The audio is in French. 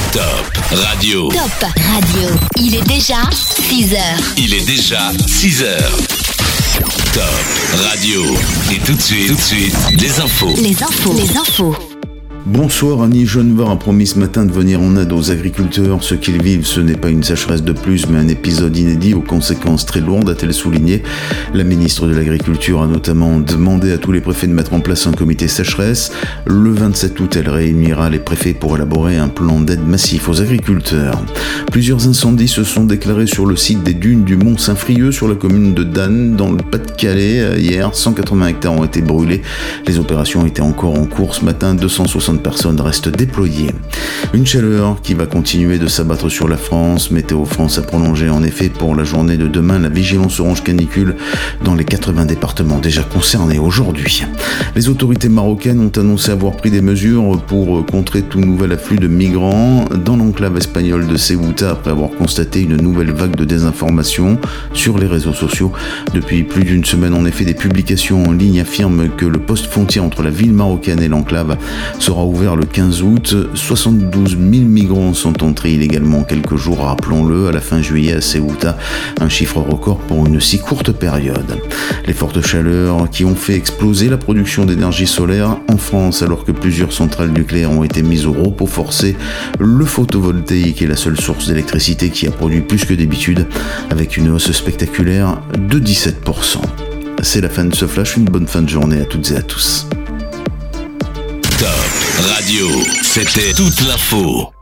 Top Radio. Top Radio. Il est déjà 6h. Il est déjà 6h. Top Radio. Et tout de suite, les infos. Les infos. Bonsoir, Annie Genevard a promis ce matin de venir en aide aux agriculteurs. Ce qu'ils vivent, ce n'est pas une sécheresse de plus, mais un épisode inédit aux conséquences très lourdes, a-t-elle souligné. La ministre de l'Agriculture a notamment demandé à tous les préfets de mettre en place un comité sécheresse. Le 27 août, elle réunira les préfets pour élaborer un plan d'aide massif aux agriculteurs. Plusieurs incendies se sont déclarés sur le site des dunes du Mont Saint-Frieux, sur la commune de Dannes, dans le Pas-de-Calais. Hier, 180 hectares ont été brûlés. Les opérations étaient encore en cours ce matin. 260 personnes restent déployées. Une chaleur qui va continuer de s'abattre sur la France. Météo France a prolongé en effet pour la journée de demain la vigilance orange canicule dans les 80 départements déjà concernés aujourd'hui. Les autorités marocaines ont annoncé avoir pris des mesures pour contrer tout nouvel afflux de migrants dans l'enclave espagnole de Ceuta après avoir constaté une nouvelle vague de désinformation sur les réseaux sociaux. Depuis plus d'une semaine, en effet, des publications en ligne affirment que le poste frontière entre la ville marocaine et l'enclave sera ouvert le 15 août. 72 000 migrants sont entrés illégalement quelques jours, rappelons-le, à la fin juillet à Ceuta, un chiffre record pour une si courte période. Les fortes chaleurs qui ont fait exploser la production d'énergie solaire en France alors que plusieurs centrales nucléaires ont été mises au repos forcé. Le photovoltaïque est la seule source d'électricité qui a produit plus que d'habitude, avec une hausse spectaculaire de 17%. C'est la fin de ce flash, une bonne fin de journée à toutes et à tous. Top Radio, c'était toute l'info.